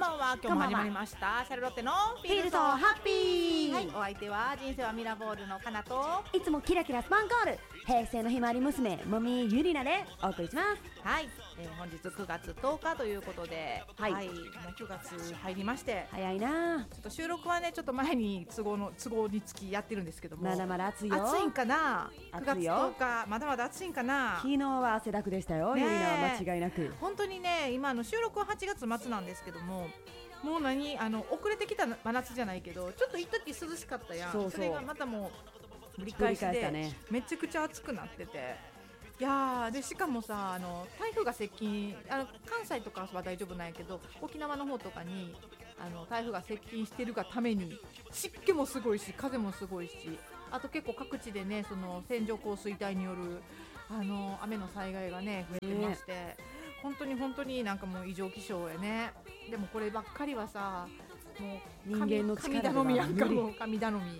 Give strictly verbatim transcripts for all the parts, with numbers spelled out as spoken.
ばんは。今日も始まりましたシャルロッテのフフィールドハッピー、 はい、お相手は人生はミラーボールのかなと、 いつもキラキラスパンコール平成のひまわり娘もみゆりなでお送りします。 はい、えー、本日くがつとおかということで、 はい、 はい、もうくがつ入りまして、 早いな。 ちょっと収録はねちょっと前に都合の都合につきやってるんですけども、 まだまだ暑いよ。 暑いんかな。くがつとおかまだまだ暑いんかな。 昨日は汗だくでしたよ、 ね、 ゆりなは間違いなく。 本当にね、今の収録ははちがつ末なんですけども、もう何あの遅れてきた真夏じゃないけど、ちょっと一時涼しかったやん。 そうそう、 それがまたもうぶり返しで、 ね、 めちゃくちゃ暑くなってて、いやでしかもさ、あの台風が接近、あの関西とかは大丈夫なんやけど、沖縄の方とかにあの台風が接近してるがために湿気もすごいし風もすごいし、あと結構各地でね、その線状降水帯によるあの雨の災害がね増えてまして、ね、本当に本当になんかもう異常気象やね。でもこればっかりはさ、もう神、 人間の力では神頼みやんか、もう神頼み、 はい、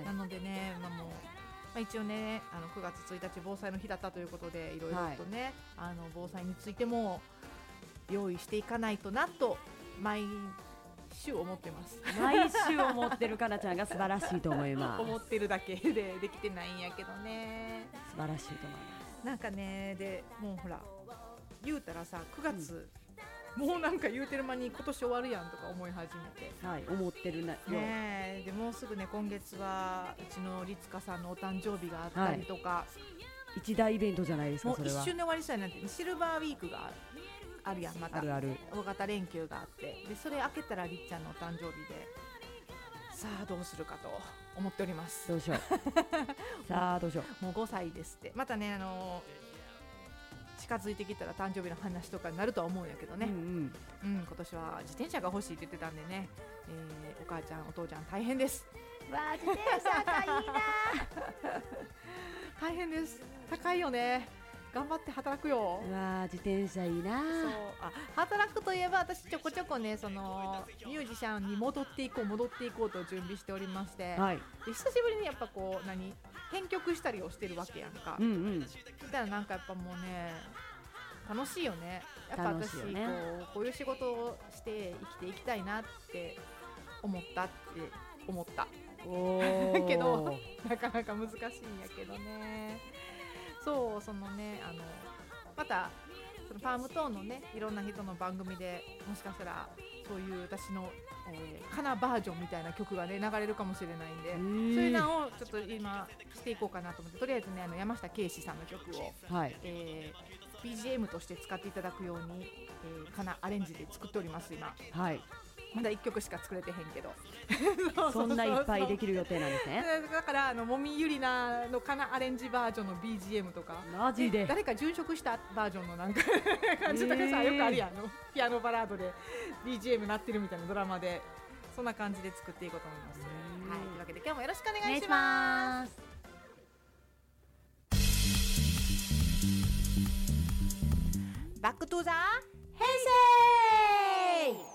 なのでね、まあ、もう、まあ、一応ね、あのくがつついたち防災の日だったということで、いろいろとね、はい、あの防災についても用意していかないとなと毎週思ってます。 毎週思ってるかなちゃんが素晴らしいと思います。 思ってるだけでできてないんやけどね。 素晴らしいと思います。 なんかね、でもうほら言うたらさ、くがつ、うん、もうなんか言うてる間に今年終わるやんとか思い始めて、 はい、思ってるなよ、 ね、でもうすぐね、今月はうちの律香さんのお誕生日があったりとか、はい、 一大イベントじゃないですか。 もうそれは一瞬で終わりそうやなって。シルバーウィークがあるやん、またあるある大型連休があって、でそれ明けたらりっちゃんのお誕生日で、さあどうするかと思っております。 どうしようさあどうしようもうごさいですって。またね、あのー、近づいてきたら誕生日の話とかになるとは思うんやけどね、うんうん、うん、今年は自転車が欲しいって言ってたんでね、えー、お母ちゃんお父ちゃん大変です。 わあ、自転車がいいな大変です。高いよね。頑張って働くよ。 うわ、自転車いいな。 そう、あ、働くといえば私ちょこちょこね、そのミュージシャンに戻っていこう戻っていこうと準備しておりまして、はい、で久しぶりにやっぱこう何編曲したりをしてるわけやんか、うんうん、だからなんかやっぱもうね楽しいよね。やっぱ私、ね、こう、こういう仕事をして生きていきたいなって思ったって思ったおけどなかなか難しいんやけどね。そう、そのね、あのまたそのファームトーンのね、いろんな人の番組でもしかしたらそういう私の、えー、カナバージョンみたいな曲がね流れるかもしれないんで、そういうのをちょっと今していこうかなと思って、とりあえずね、あの山下圭史さんの曲を、はい、えー、ビージーエム として使っていただくように、えー、カナアレンジで作っております今。はい、まだいっきょくしか作れてへんけどそんないっぱいできる予定なんですね。 だからあのもみゆりなのかなアレンジバージョンの ビージーエム とか、 マジで誰か殉職したバージョンのなんか感じとかさ、えー、よくあるやんのピアノバラードで ビージーエム 鳴ってるみたいなドラマで、そんな感じで作っていこうと思います。はい、というわけで今日もよろしくお願いします。バックトゥザ平成。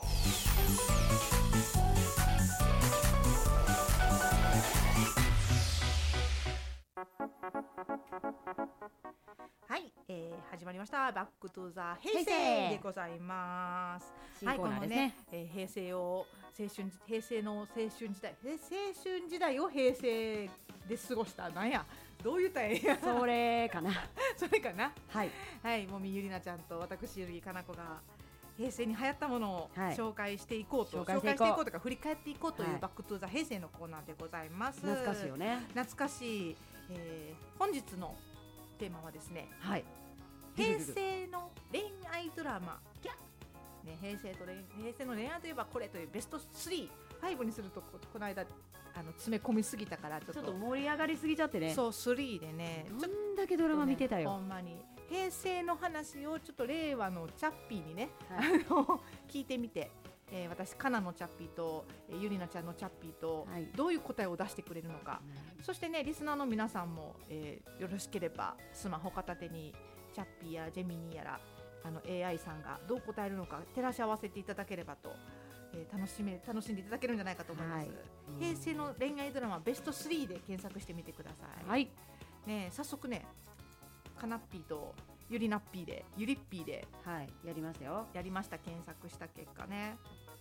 はい、えー、始まりましたバックトゥザ平成でございます。 はい、このね、 えー、平成を青春平成の青春時代青春時代を平成で過ごした、なんやどう言ったらええや、 それかなそれかな。 はいはい、もみゆりなちゃんと私ゆりかなこが平成に流行ったものを紹介していこうと、はい、紹介していこうとか振り返っていこうという、はい、バックトゥザ平成のコーナーでございます。 懐かしいよね。 懐かしい、えー、本日のテーマはですね、 はい、 平成の恋愛ドラマ、ね、平成と平成の恋愛といえばこれというベストスリー、ファイブにすると こ, この間あの詰め込みすぎたからちょっと、 ちょっと盛り上がりすぎちゃってね。 そう、スリーでね、 どんだけドラマ見てたよ、 ね、ほんまに平成の話をちょっと令和のチャッピーにね、はい、あの聞いてみて、えー、私カナのチャッピーと、えー、ゆりなちゃんのチャッピーと、はい、どういう答えを出してくれるのか、うん、そしてねリスナーの皆さんも、えー、よろしければスマホ片手にチャッピーやジェミニーやらあの エーアイ さんがどう答えるのか照らし合わせていただければと、えー、楽しめ楽しんでいただけるんじゃないかと思います、はい、平成の恋愛ドラマベストスリーで検索してみてください、はい、ね、早速ねカナッピーとゆりなっぴーでゆりっぴーで、 はい、やりましたよ。 やりました。検索した結果ね、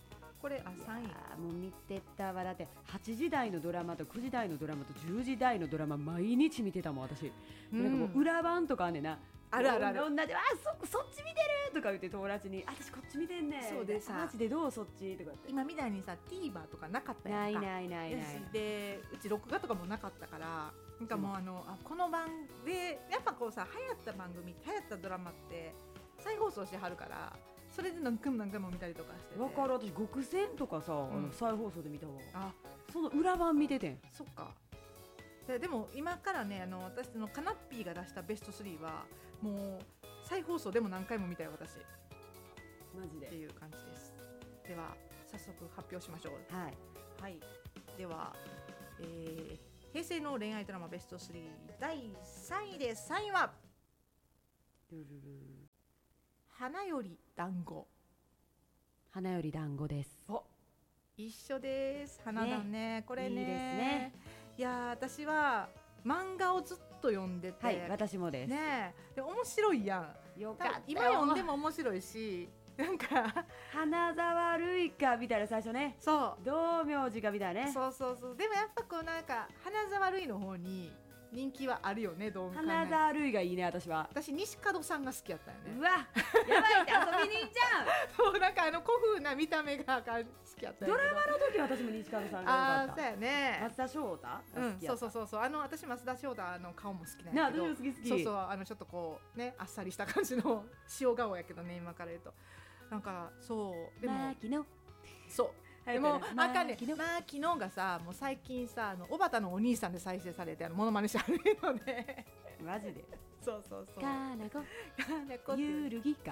これあさんい。 あもう見てたわ。だってはちじ台のドラマとくじ台のドラマとじゅうじ台のドラマ毎日見てたもん私、うん、なんかもう裏番とかあんねんな。 あるあるある。 同じあ そ, そっち見てるとか言って友達に私こっち見てんねん。 そうでさマジでどうそっちとかって今みたいにさ TVer とかなかったやんか。 ないないないない。 でうち録画とかもなかったからなんかもうあのあこの番でやっぱこうさ流行った番組流行ったドラマって再放送してはるからそれで何回も何回も見たりとかしてて。 わかる。私極戦とかさ、 ん、 あの再放送で見たわ。 あその裏番見ててん。 そっか。で, でも今からねあの私のカナッピーが出したベストスリーはもう再放送でも何回も見たよ私。 マジでっていう感じです。では早速発表しましょう。 はい、 はい、では、えー、平成の恋愛ドラマベストスリーだいさんいです。さんいはルルル花より団子。 花より団子です。 お一緒です。花だ ね, ねこれね。 いいですね。 いや私は漫画をずっと読んでて、 はい、私もです。 ねで面白いやん。 よかったよ。 今読んでも面白いし、なんか花沢類かみたいな最初ね。 そう道明寺かみたいなね。 そうそうそう。でもやっぱこうなんか花沢類の方に人気はあるよね。どう考え花沢類がいいね私は。 私西門さんが好きやったよね。 うわやばいって遊びに行っちゃう。 そうなんかあの古風な見た目が好きやったんやけど。 ドラマの時私も西門さんが良かった。 あーそうやね。 松田翔太うんそうそうそうそう。あの私増田翔太の顔も好きなんなやけど。 私も好き好き。 そうそうあのちょっとこうねあっさりした感じの塩顔やけどね今から言うとなんかそうでも牧野そうでもあかんね牧野まあ昨日がさもう最近さあの小畑のお兄さんで再生されてあのモノマネしてあるのでマジでそうそうそうかなこなこゆるぎか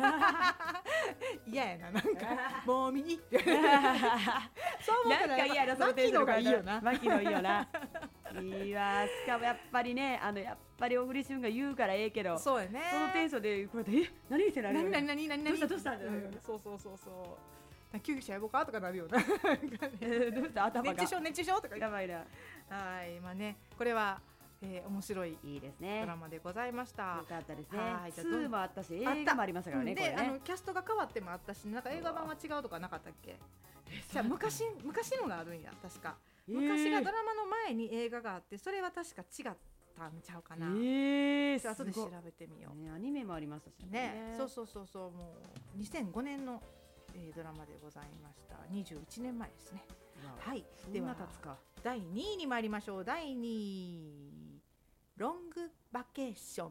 嫌やななんかもう見にそう思ったなんか嫌やなそのテン牧野がいいよな。 牧野いいよないいわ。しかもやっぱりねあのやっぱり小栗旬が言うからええけどそうやね。 そのテンションでこれでえ何言ってなるよ何何何何どうしたどうしたってなるよね。 そうそうそうそう救急車呼ぼうかとかなるよなどうした頭が熱中症熱中症とか言ってやばいな。 はいまあねこれはえー、面白いいいですね。 ドラマでございました。 よかったですね。 はいツーもあったし映画もありましたからね。 で、 これねあのキャストが変わってもあったし、なんか映画版は違うとかなかったっけ？じゃあ昔昔のがあるんや確か。昔がドラマの前に映画があってそれは確か違ったんちゃうかな。 ええー、後で調べてみよう。 ねアニメもありましたしね。 ねそうそうそうそうもうにせんごねんの、えー、ドラマでございました。にじゅういちねんまえですね。はい。では経つか。 だいにいに参りましょう。だいにいロングバケーション。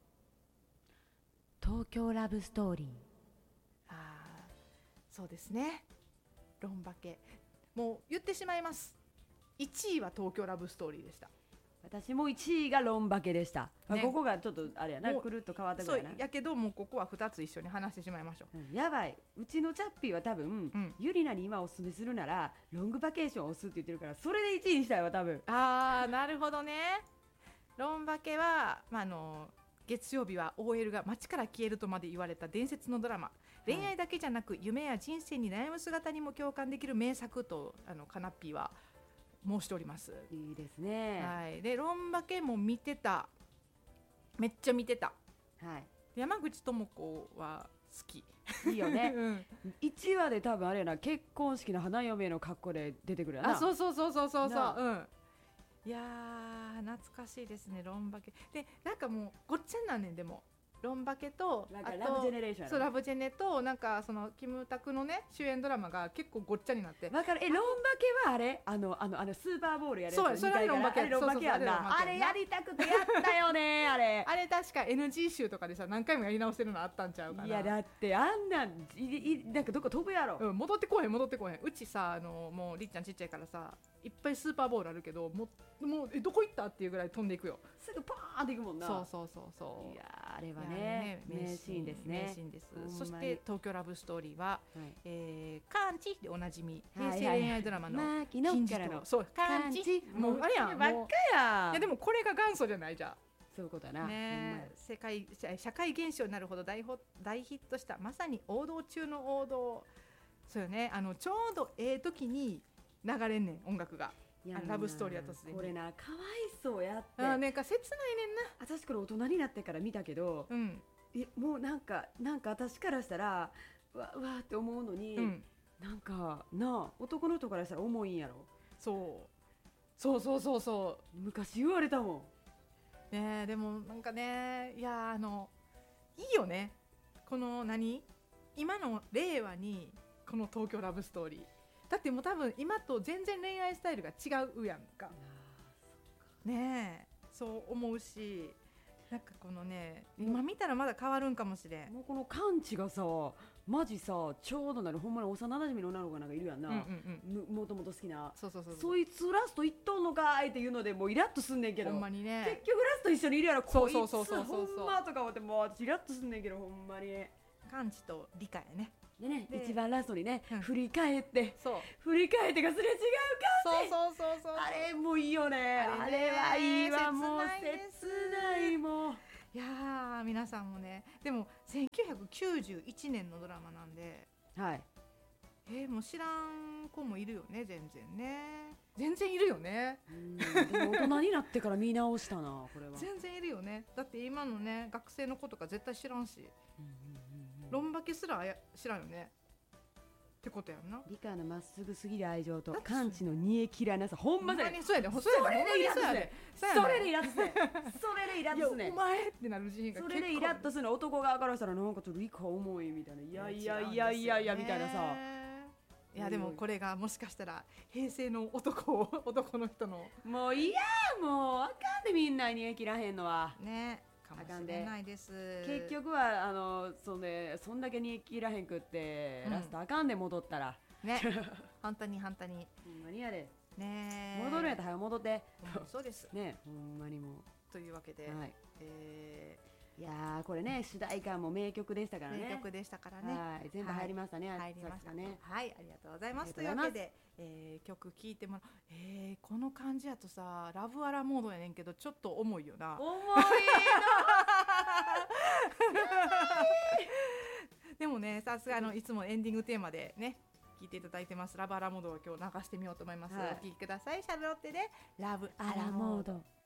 東京ラブストーリー。 ああ、そうですね。ロンバケ。もう言ってしまいます。いちいは東京ラブストーリーでした。 私もいちいがロンバケでした、 ね、 ここがちょっとあれやなくるっと変わったぐらいな。 そうやけどもうここはふたつ一緒に話してしまいましょう、 うん、やばいうちのチャッピーは多分、うん、ゆりなに今おすすめするならロングバケーションを押すって言ってるからそれでいちいにしたいわ多分。 あーなるほどね。ロンバケは、まあ、あの月曜日は オーエル が街から消えるとまで言われた伝説のドラマ、恋愛だけじゃなく夢や人生に悩む姿にも共感できる名作とあのカナッピーは申しております。 いいですね。 はい、でロンバケも見てた。めっちゃ見てた。 はい、 山口智子は好き。 いいよね、 うん、 いちわで多分あれやな結婚式の花嫁の格好で出てくるやな。 あそうそうそうそうそうそう、うん、いやー懐かしいですねロンバケでなんかもうごっちゃになんねん。でもロンバケとなんかラブジェネレーションやろ。 そうラブジェネとなんかそのキムタクのね主演ドラマが結構ごっちゃになって。 わかる。えロンバケはあれあのあのあのスーパーボールやるやつ。 そうそれはロンバケ。 あれロンバケやんな。あれやりたくてやったよねあれ。 あれ確か エヌジー 集とかでさ何回もやり直せるのあったんちゃうかな。 いやだってあんなんいいなんかどこ飛ぶやろ、 うん、戻ってこへん戻ってこへん。うちさあのもうりっちゃんちっちゃいからさいっぱいスーパーボールあるけどもうもうえどこ行ったっていうぐらい飛んでいくよ。 すぐポーンっていくもんな。 そうそうそうそう。 いやあれはね名シーンですね。 名シーンです。そして東京ラブストーリーは、はいえー、カンチでおなじみ平成恋愛ドラマの金字塔。そうカンチもうあれやんばっかや。 いやでもこれが元祖じゃないじゃん。 そういうことやな、 ね、世界社会現象になるほど 大, 大ヒットしたまさに王道中の王道。そうよねあのちょうどええ時に流れんねん音楽が。ラブストーリーは突然これなかわいそうやって。 あなんか切ないねんな。 私これ大人になってから見たけど、 うん、 えもうなんかなんか私からしたらわわーって思うのに、うん、 なんかなあ男の人からしたら重いんやろ。 そうそうそうそうそ昔言われたもうねえ。でもなんかね、いやあのいいよね、この何今の令和にこの東京ラブストーリーだってもう多分今と全然恋愛スタイルが違うやんかねえ。そう思うし、なんかこのね今見たらまだ変わるんかもしれん。 もうこのカンチがさマジさちょうどなるほんまに幼馴染の女の子がなんかいるやんな、 うんうんうん、 もともと好きな。 そうそうそうそう、 そいつラスト行っとんのかいっていうのでもうイラッとすんねんけど、 ほんまにね結局ラスト一緒にいるやろそうこいつそうそうそうそうそうほんまとか思ってもう私イラッとすんねんけどほんまに。 カンチと理解やね。 でねで一番ラストにね、 うん振り返ってそう振り返ってがすれ違うかそうそうそうそう、 あれもいいよね。あれあれねはいいわ、もう切ないです切ないもう。 いやー皆さんもね、でもせんきゅうひゃくきゅうじゅういちねんのドラマなんで、 はい。 えー、もう知らん子もいるよね。全然ね全然いるよね。 うんでも大人になってから見直したなこれは。 全然いるよね。だって今のね学生の子とか絶対知らんし、 うんうんうんうんロンバケすらあや知らんよねってことやんな。 理科のまっすぐすぎる愛情とだってカンチの煮え切らなさほんまだよ。 ほんまにそうやで、ほんそまにれでイラッとすそうやでね。 そうやでそれでイラッとすね。それでイラッいやとすねお。前ってなるシーンがそ結構れでイラッとするの男側からしたらなんかちょっと理科重いみたいな。いやいやいやいやいやみたいなさ。 いやでもこれがもしかしたら平成の男を男の人のもういやもうあかんでみんな煮え切らへんのは。 ねかもしれないです。 結局はあのそ,、ね、そんだけ煮え切らへんくって、 うんラストあかんで戻ったら。 ね本当に本当にほんまにやで。 ね戻るんやったら早く戻って。 ほんまにそうですねほんまにもというわけで、 う。はい。 えいやーこれね主題歌も名曲でしたからー、 ね。 名曲でしたからね。 はい全部入りましたね。 はい入りましたさすがね。 はい、ありがとうございます。といありがとうございますうわけで、えー、曲聴いてもらう。えー、この感じやとさラブアラモードやねんけどちょっと重いよな。 重いでもねさすがあのいつもエンディングテーマでね聴いていただいてますラブアラモードを今日流してみようと思います、 はいお聴きください。シャルロッテでラブアアララモード。 モード。